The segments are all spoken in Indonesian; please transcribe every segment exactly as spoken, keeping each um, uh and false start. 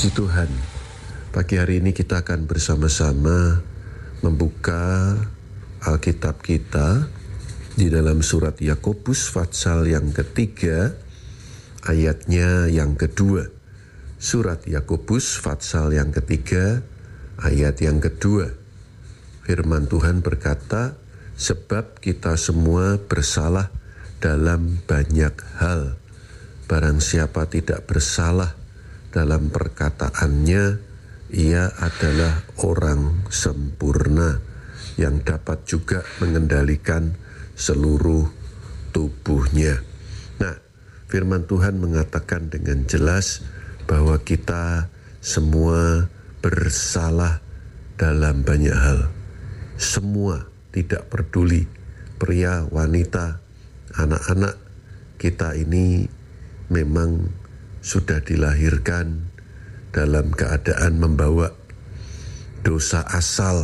Puji Tuhan, pagi hari ini kita akan bersama-sama membuka Alkitab kita di dalam surat Yakobus pasal yang ketiga, ayatnya yang kedua. Surat Yakobus pasal yang ketiga, ayat yang kedua. Firman Tuhan berkata, sebab kita semua bersalah dalam banyak hal. Barang siapa tidak bersalah dalam perkataannya, ia adalah orang sempurna yang dapat juga mengendalikan seluruh tubuhnya. Nah, firman Tuhan mengatakan dengan jelas bahwa kita semua bersalah dalam banyak hal. Semua, tidak peduli pria, wanita, anak-anak, kita ini memang sudah dilahirkan dalam keadaan membawa dosa asal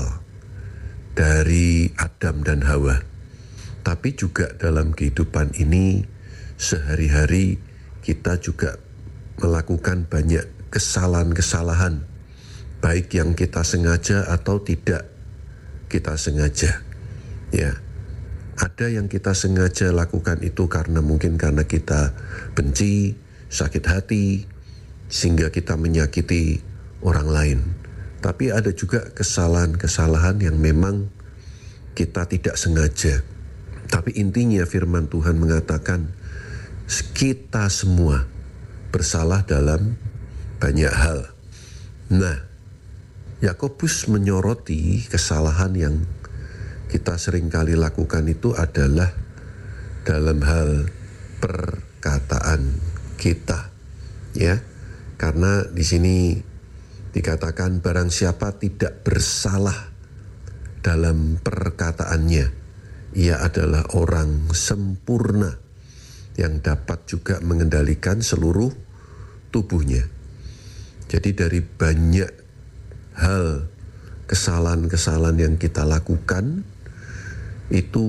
dari Adam dan Hawa. Tapi juga dalam kehidupan ini sehari-hari kita juga melakukan banyak kesalahan-kesalahan, baik yang kita sengaja atau tidak kita sengaja. Ya, ada yang kita sengaja lakukan itu karena mungkin karena kita benci, sakit hati, sehingga kita menyakiti orang lain. Tapi ada juga kesalahan-kesalahan yang memang kita tidak sengaja. Tapi intinya firman Tuhan mengatakan kita semua bersalah dalam banyak hal. Nah, Yakobus menyoroti kesalahan yang kita seringkali lakukan itu adalah dalam hal perkataan kita, ya, karena di sini dikatakan barang siapa tidak bersalah dalam perkataannya, ia adalah orang sempurna yang dapat juga mengendalikan seluruh tubuhnya. Jadi dari banyak hal kesalahan-kesalahan yang kita lakukan itu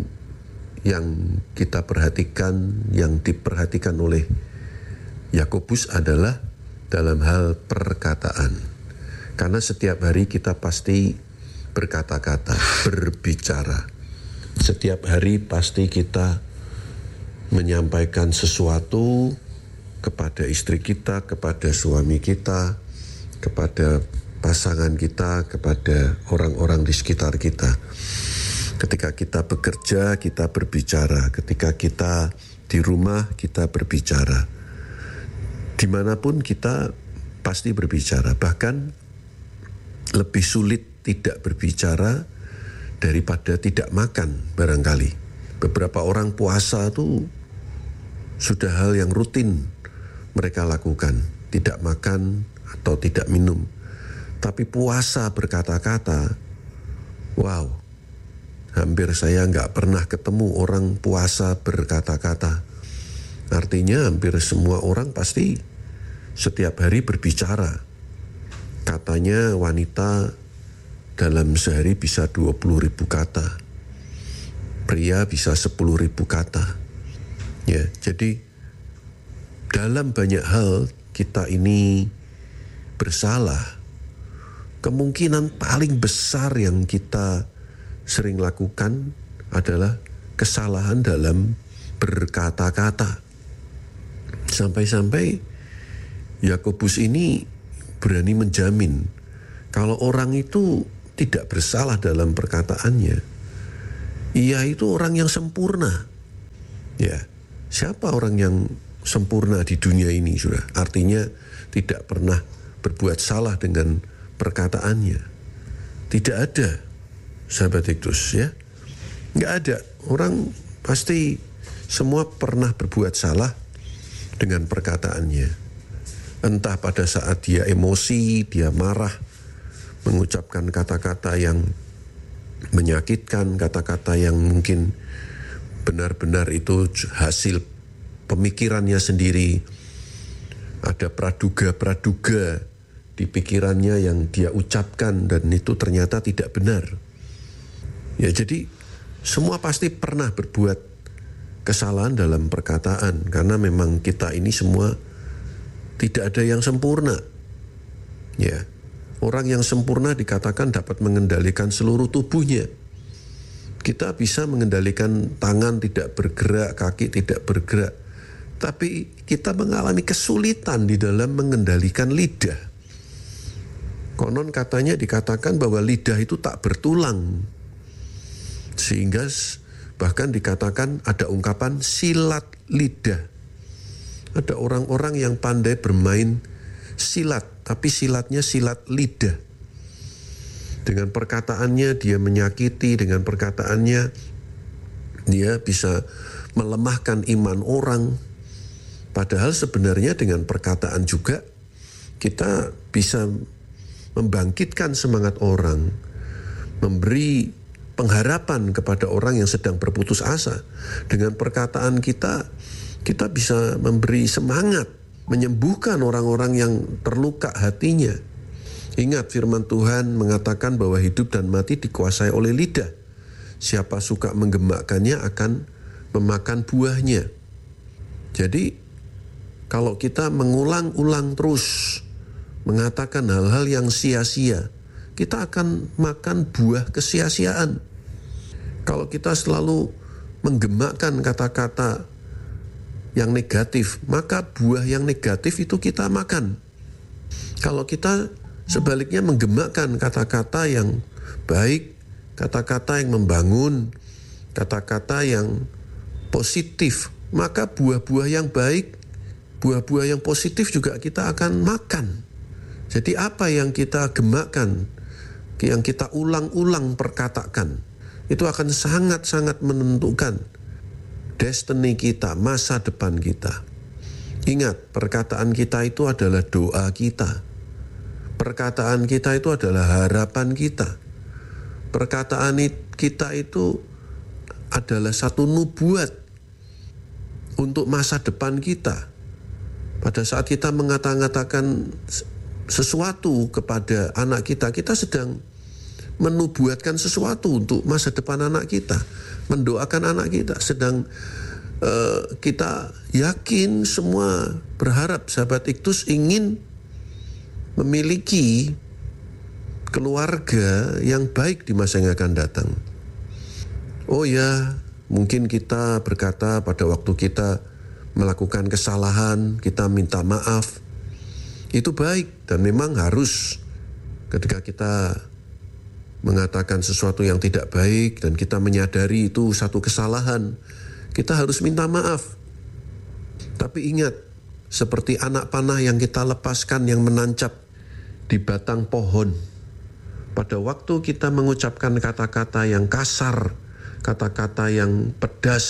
yang kita perhatikan, yang diperhatikan oleh Yakobus adalah dalam hal perkataan. Karena setiap hari kita pasti berkata-kata, berbicara. Setiap hari pasti kita menyampaikan sesuatu kepada istri kita, kepada suami kita, kepada pasangan kita, kepada orang-orang di sekitar kita. Ketika kita bekerja, kita berbicara. Ketika kita di rumah, kita berbicara. Dimanapun kita pasti berbicara. Bahkan lebih sulit tidak berbicara daripada tidak makan barangkali. Beberapa orang puasa itu sudah hal yang rutin mereka lakukan. Tidak makan atau tidak minum. Tapi puasa berkata-kata, wow, hampir saya nggak pernah ketemu orang puasa berkata-kata. Artinya hampir semua orang pasti setiap hari berbicara. Katanya wanita dalam sehari bisa dua puluh ribu kata. Pria bisa sepuluh ribu kata. Ya, jadi dalam banyak hal kita ini bersalah. Kemungkinan paling besar yang kita sering lakukan adalah kesalahan dalam berkata-kata. Sampai-sampai Yakobus ini berani menjamin kalau orang itu tidak bersalah dalam perkataannya, ia itu orang yang sempurna. Ya, siapa orang yang sempurna di dunia ini, sudah? Artinya tidak pernah berbuat salah dengan perkataannya. Tidak ada, sahabat Ekdus, ya. Nggak ada. Orang pasti semua pernah berbuat salah dengan perkataannya. Entah pada saat dia emosi, dia marah, mengucapkan kata-kata yang menyakitkan, kata-kata yang mungkin benar-benar itu hasil pemikirannya sendiri. Ada praduga-praduga di pikirannya yang dia ucapkan dan itu ternyata tidak benar. Ya, jadi semua pasti pernah berbuat kesalahan dalam perkataan, karena memang kita ini semua tidak ada yang sempurna. Ya. Orang yang sempurna dikatakan dapat mengendalikan seluruh tubuhnya. Kita bisa mengendalikan tangan tidak bergerak, kaki tidak bergerak. Tapi kita mengalami kesulitan di dalam mengendalikan lidah. Konon katanya dikatakan bahwa lidah itu tak bertulang. Sehingga bahkan dikatakan ada ungkapan silat lidah. Ada orang-orang yang pandai bermain silat, tapi silatnya silat lidah. Dengan perkataannya dia menyakiti, dengan perkataannya dia bisa melemahkan iman orang. Padahal sebenarnya dengan perkataan juga kita bisa membangkitkan semangat orang, memberi pengharapan kepada orang yang sedang berputus asa. Dengan perkataan kita, kita bisa memberi semangat, menyembuhkan orang-orang yang terluka hatinya. Ingat firman Tuhan mengatakan bahwa hidup dan mati dikuasai oleh lidah. Siapa suka menggemakkannya akan memakan buahnya. Jadi kalau kita mengulang-ulang terus mengatakan hal-hal yang sia-sia, kita akan makan buah kesia-siaan. Kalau kita selalu menggemakkan kata-kata yang negatif, maka buah yang negatif itu kita makan. Kalau kita sebaliknya menggemakkan kata-kata yang baik, kata-kata yang membangun, kata-kata yang positif, maka buah-buah yang baik, buah-buah yang positif juga kita akan makan. Jadi apa yang kita gemakkan, yang kita ulang-ulang perkatakan, itu akan sangat-sangat menentukan destiny kita, masa depan kita. Ingat, perkataan kita itu adalah doa kita. Perkataan kita itu adalah harapan kita. Perkataan kita itu adalah satu nubuat untuk masa depan kita. Pada saat kita mengatakan sesuatu kepada anak kita, kita sedang menubuatkan sesuatu untuk masa depan anak kita, mendoakan anak kita. Sedang uh, kita yakin semua berharap sahabat Iktus ingin memiliki keluarga yang baik di masa yang akan datang. Oh ya, mungkin kita berkata pada waktu kita melakukan kesalahan, kita minta maaf. Itu baik dan memang harus. Ketika kita mengatakan sesuatu yang tidak baik dan kita menyadari itu satu kesalahan, kita harus minta maaf. Tapi ingat, seperti anak panah yang kita lepaskan yang menancap di batang pohon. Pada waktu kita mengucapkan kata-kata yang kasar, kata-kata yang pedas,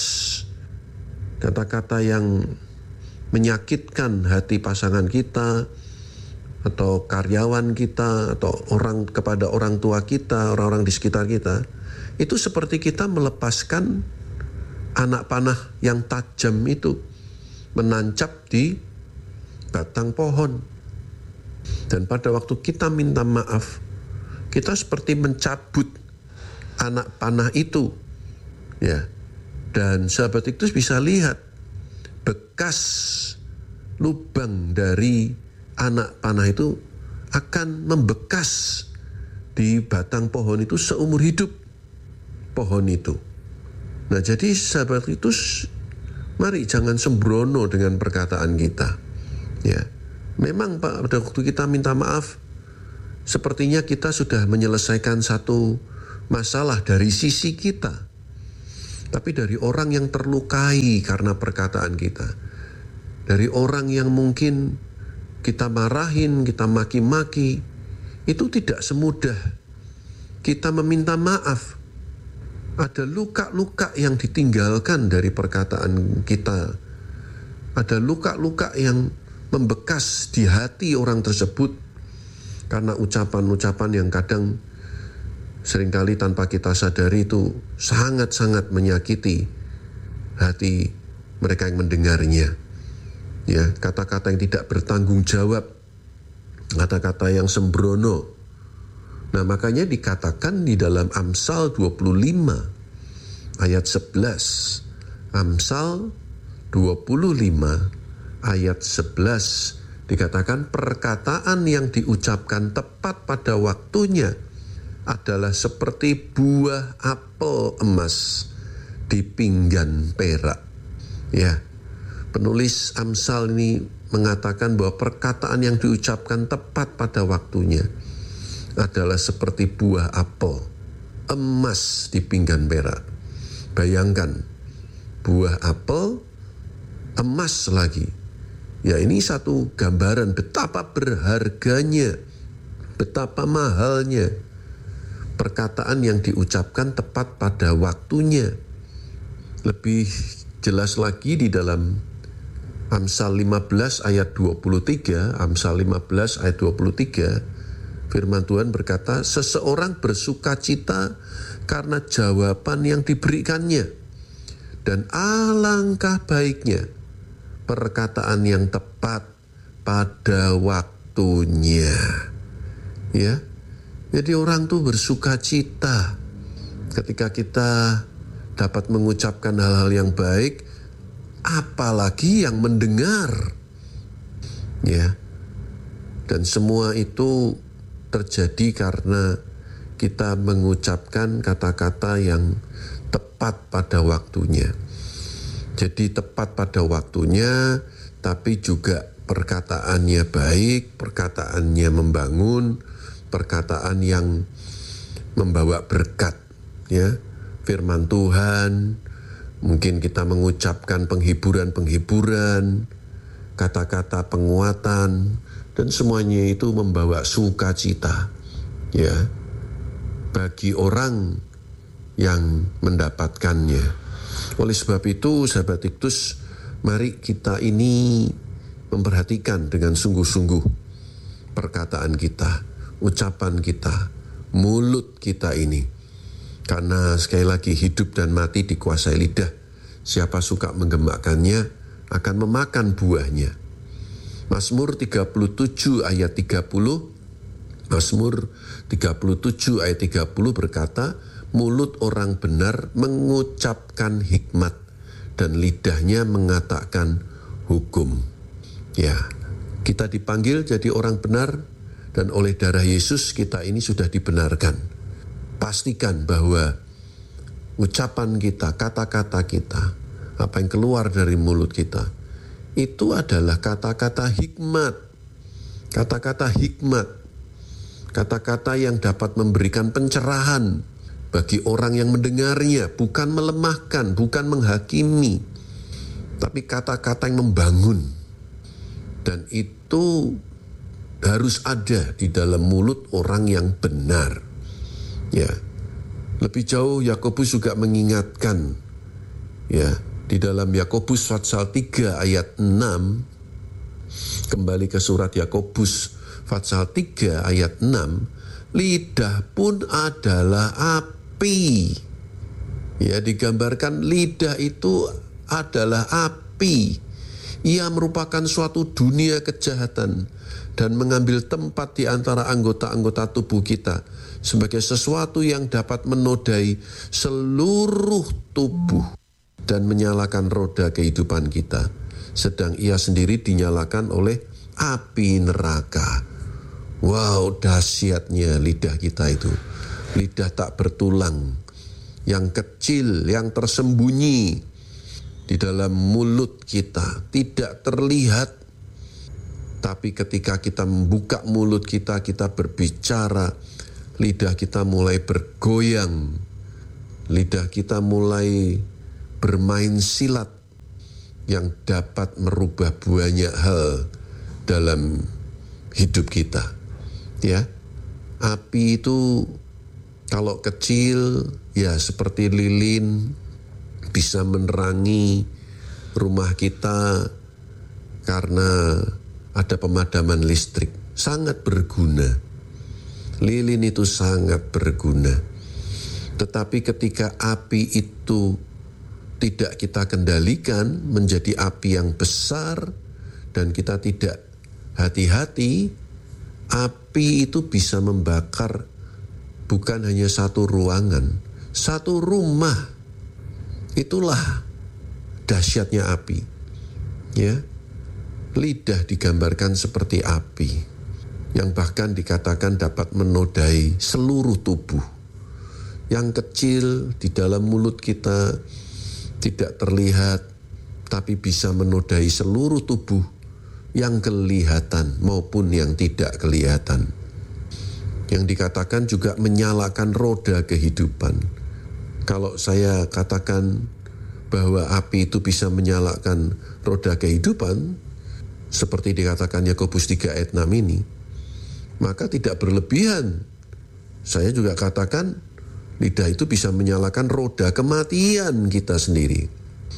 kata-kata yang menyakitkan hati pasangan kita, atau karyawan kita, atau orang kepada orang tua kita, orang-orang di sekitar kita, itu seperti kita melepaskan anak panah yang tajam itu menancap di batang pohon. Dan pada waktu kita minta maaf, kita seperti mencabut anak panah itu, ya. Dan sahabat Iktus bisa lihat bekas lubang dari anak panah itu akan membekas di batang pohon itu seumur hidup pohon itu. Nah, jadi sahabat Iktus, mari jangan sembrono dengan perkataan kita. Ya, memang Pak, pada waktu kita minta maaf, sepertinya kita sudah menyelesaikan satu masalah dari sisi kita. Tapi dari orang yang terlukai karena perkataan kita, dari orang yang mungkin kita marahin, kita maki-maki, itu tidak semudah kita meminta maaf. Ada luka-luka yang ditinggalkan dari perkataan kita. Ada luka-luka yang membekas di hati orang tersebut karena ucapan-ucapan yang kadang seringkali tanpa kita sadari itu sangat-sangat menyakiti hati mereka yang mendengarnya. Ya, kata-kata yang tidak bertanggung jawab, kata-kata yang sembrono. Nah, makanya dikatakan di dalam Amsal dua puluh lima ayat sebelas. Amsal dua puluh lima ayat sebelas Dikatakan perkataan yang diucapkan tepat pada waktunya adalah seperti buah apel emas di pinggan perak. Ya, penulis Amsal ini mengatakan bahwa perkataan yang diucapkan tepat pada waktunya adalah seperti buah apel emas di pinggan perak. Bayangkan, buah apel emas lagi. Ya, ini satu gambaran betapa berharganya, betapa mahalnya perkataan yang diucapkan tepat pada waktunya. Lebih jelas lagi di dalam Amsal lima belas ayat dua puluh tiga, Amsal lima belas ayat dua puluh tiga, firman Tuhan berkata, seseorang bersuka cita karena jawaban yang diberikannya, dan alangkah baiknya perkataan yang tepat pada waktunya. Ya, jadi orang tuh bersuka cita ketika kita dapat mengucapkan hal-hal yang baik, apalagi yang mendengar. Ya, dan semua itu terjadi karena kita mengucapkan kata-kata yang tepat pada waktunya. Jadi tepat pada waktunya, tapi juga perkataannya baik, perkataannya membangun, perkataan yang membawa berkat. Ya, firman Tuhan, mungkin kita mengucapkan penghiburan-penghiburan, kata-kata penguatan, dan semuanya itu membawa sukacita, ya, bagi orang yang mendapatkannya. Oleh sebab itu, sahabat Tiktus, mari kita ini memperhatikan dengan sungguh-sungguh perkataan kita, ucapan kita, mulut kita ini. Karena sekali lagi hidup dan mati dikuasai lidah. Siapa suka menggemakkannya akan memakan buahnya. Mazmur tiga puluh tujuh ayat tiga puluh, Mazmur tiga puluh tujuh ayat tiga puluh berkata, mulut orang benar mengucapkan hikmat dan lidahnya mengatakan hukum. Ya, kita dipanggil jadi orang benar dan oleh darah Yesus kita ini sudah dibenarkan. Pastikan bahwa ucapan kita, kata-kata kita, apa yang keluar dari mulut kita, itu adalah kata-kata hikmat. Kata-kata hikmat. Kata-kata yang dapat memberikan pencerahan bagi orang yang mendengarnya, bukan melemahkan, bukan menghakimi, tapi kata-kata yang membangun. Dan itu harus ada di dalam mulut orang yang benar. Ya, lebih jauh Yakobus juga mengingatkan, ya, di dalam Yakobus pasal tiga ayat enam, kembali ke surat Yakobus pasal tiga ayat enam, lidah pun adalah api. Ya, digambarkan lidah itu adalah api. Ia merupakan suatu dunia kejahatan dan mengambil tempat di antara anggota-anggota tubuh kita sebagai sesuatu yang dapat menodai seluruh tubuh dan menyalakan roda kehidupan kita, sedang ia sendiri dinyalakan oleh api neraka. Wow, dahsyatnya lidah kita itu. Lidah tak bertulang, yang kecil, yang tersembunyi di dalam mulut kita, tidak terlihat. Tapi ketika kita membuka mulut kita, kita berbicara, lidah kita mulai bergoyang. Lidah kita mulai bermain silat yang dapat merubah banyak hal dalam hidup kita. Ya, api itu kalau kecil ya seperti lilin, bisa menerangi rumah kita karena ada pemadaman listrik. Sangat berguna. Lilin itu sangat berguna. Tetapi ketika api itu tidak kita kendalikan menjadi api yang besar dan kita tidak hati-hati, api itu bisa membakar bukan hanya satu ruangan, satu rumah. Itulah dahsyatnya api. Ya. Lidah digambarkan seperti api, yang bahkan dikatakan dapat menodai seluruh tubuh. Yang kecil di dalam mulut kita tidak terlihat, tapi bisa menodai seluruh tubuh yang kelihatan maupun yang tidak kelihatan. Yang dikatakan juga menyalakan roda kehidupan. Kalau saya katakan bahwa api itu bisa menyalakan roda kehidupan, seperti dikatakan Yakobus tiga ayat enam ini, maka tidak berlebihan. Saya juga katakan lidah itu bisa menyalakan roda kematian kita sendiri.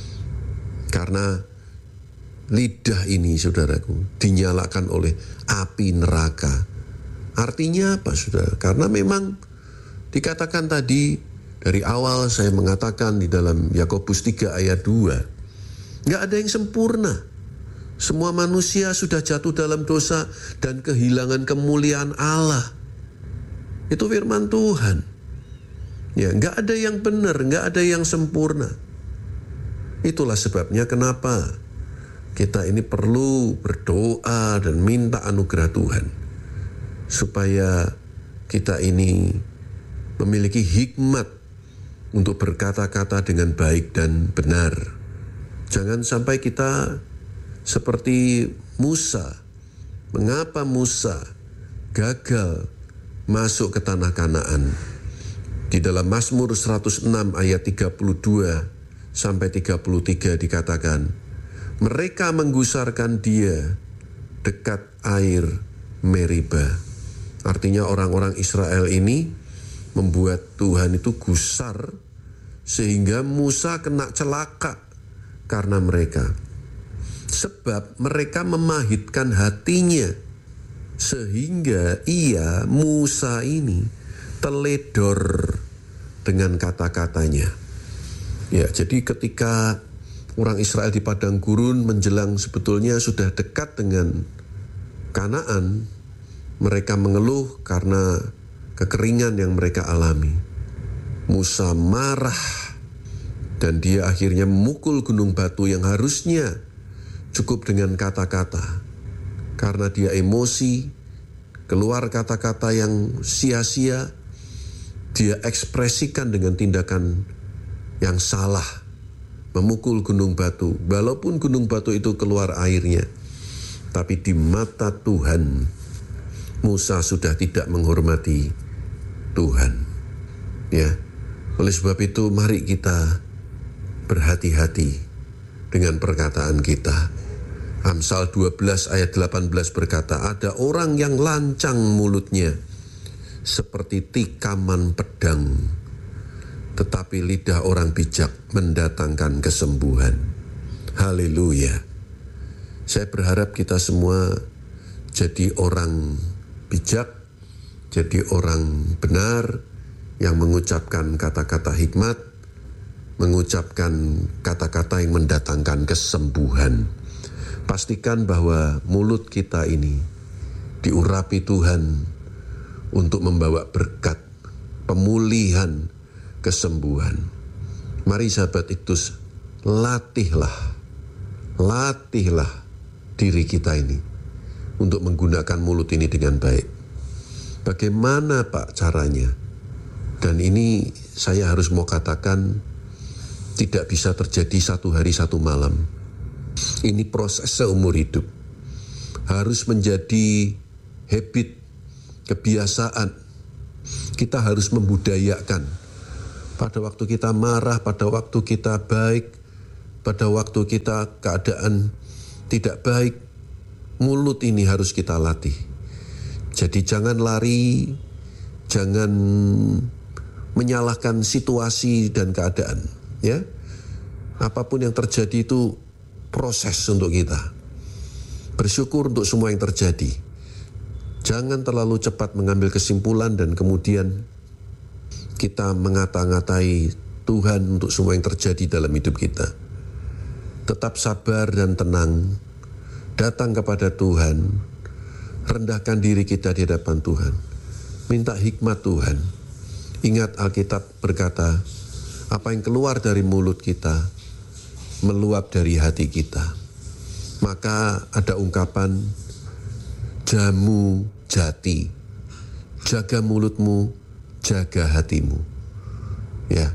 Karena lidah ini, saudaraku, dinyalakan oleh api neraka. Artinya apa, saudara? Karena memang dikatakan tadi, dari awal saya mengatakan di dalam Yakobus tiga ayat dua, nggak ada yang sempurna. Semua manusia sudah jatuh dalam dosa dan kehilangan kemuliaan Allah. Itu firman Tuhan. Ya, nggak ada yang benar, nggak ada yang sempurna. Itulah sebabnya kenapa kita ini perlu berdoa dan minta anugerah Tuhan, supaya kita ini memiliki hikmat untuk berkata-kata dengan baik dan benar. Jangan sampai kita seperti Musa. Mengapa Musa gagal masuk ke tanah Kanaan? Di dalam Mazmur seratus enam ayat tiga puluh dua sampai tiga puluh tiga dikatakan, mereka menggusarkan dia dekat air Meriba. Artinya orang-orang Israel ini membuat Tuhan itu gusar sehingga Musa kena celaka karena mereka. Sebab mereka memahitkan hatinya sehingga ia, Musa ini, teledor dengan kata-katanya. Ya, jadi ketika orang Israel di padang gurun menjelang sebetulnya sudah dekat dengan Kanaan, mereka mengeluh karena kekeringan yang mereka alami. Musa marah dan dia akhirnya memukul gunung batu yang harusnya cukup dengan kata-kata. Karena dia emosi, keluar kata-kata yang sia-sia, dia ekspresikan dengan tindakan yang salah, memukul gunung batu. Walaupun gunung batu itu keluar airnya, tapi di mata Tuhan, Musa sudah tidak menghormati Tuhan. Ya, oleh sebab itu mari kita berhati-hati dengan perkataan kita. Amsal dua belas ayat delapan belas berkata, ada orang yang lancang mulutnya seperti tikaman pedang, tetapi lidah orang bijak mendatangkan kesembuhan. Haleluya. Saya berharap kita semua jadi orang bijak, jadi orang benar yang mengucapkan kata-kata hikmat, mengucapkan kata-kata yang mendatangkan kesembuhan. Pastikan bahwa mulut kita ini diurapi Tuhan untuk membawa berkat, pemulihan, kesembuhan. Mari sahabat Iktus, latihlah, latihlah diri kita ini untuk menggunakan mulut ini dengan baik. Bagaimana Pak caranya? Dan ini saya harus mau katakan tidak bisa terjadi satu hari satu malam. Ini proses seumur hidup. Harus menjadi habit, kebiasaan. Kita harus membudayakan. Pada waktu kita marah, pada waktu kita baik, pada waktu kita keadaan tidak baik, mulut ini harus kita latih. Jadi jangan lari, jangan menyalahkan situasi dan keadaan, ya. Apapun yang terjadi itu proses untuk kita. Bersyukur untuk semua yang terjadi. Jangan terlalu cepat mengambil kesimpulan dan kemudian kita mengata-ngatai Tuhan untuk semua yang terjadi dalam hidup kita. Tetap sabar dan tenang. Datang kepada Tuhan. Rendahkan diri kita di hadapan Tuhan. Minta hikmat Tuhan. Ingat Alkitab berkata, apa yang keluar dari mulut kita meluap dari hati kita. Maka ada ungkapan jamu jati, jaga mulutmu, jaga hatimu. Ya,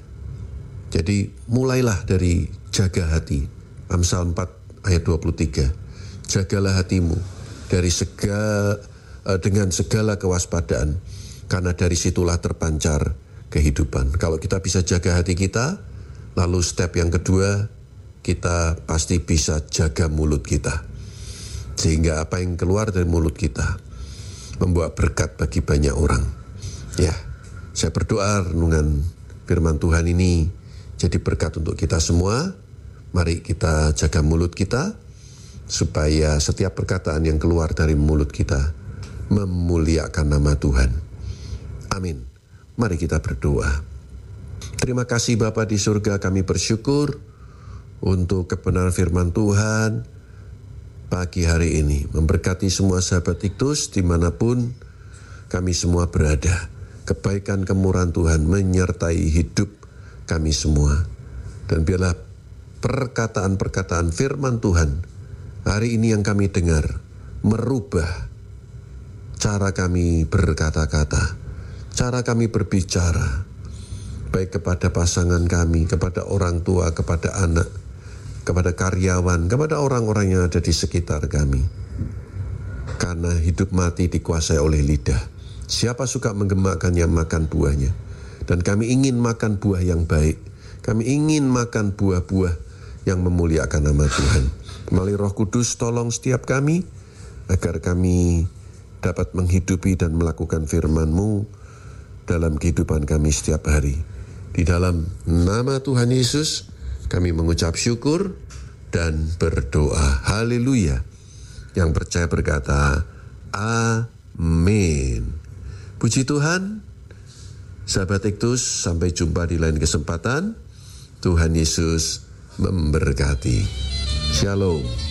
jadi mulailah dari jaga hati. Amsal empat ayat dua puluh tiga. Jagalah hatimu dari segala dengan segala kewaspadaan, karena dari situlah terpancar kehidupan. Kalau kita bisa jaga hati kita, lalu step yang kedua, kita pasti bisa jaga mulut kita. Sehingga apa yang keluar dari mulut kita membawa berkat bagi banyak orang. Ya, saya berdoa renungan firman Tuhan ini jadi berkat untuk kita semua. Mari kita jaga mulut kita, supaya setiap perkataan yang keluar dari mulut kita memuliakan nama Tuhan. Amin. Mari kita berdoa. Terima kasih Bapa di surga, kami bersyukur untuk kebenaran firman Tuhan pagi hari ini. Memberkati semua sahabat Iktus dimanapun kami semua berada. Kebaikan kemurahan Tuhan menyertai hidup kami semua. Dan biarlah perkataan-perkataan firman Tuhan hari ini yang kami dengar merubah cara kami berkata-kata, cara kami berbicara, baik kepada pasangan kami, kepada orang tua, kepada anak, kepada karyawan, kepada orang-orang yang ada di sekitar kami. Karena hidup mati dikuasai oleh lidah. Siapa suka menggemakkannya, makan buahnya. Dan kami ingin makan buah yang baik. Kami ingin makan buah-buah yang memuliakan nama Tuhan. Melalui Roh Kudus, tolong setiap kami, agar kami dapat menghidupi dan melakukan firman-Mu dalam kehidupan kami setiap hari. Di dalam nama Tuhan Yesus, kami mengucap syukur dan berdoa. Haleluya. Yang percaya berkata, amin. Puji Tuhan. Sahabat Iktus, sampai jumpa di lain kesempatan. Tuhan Yesus memberkati. Shalom.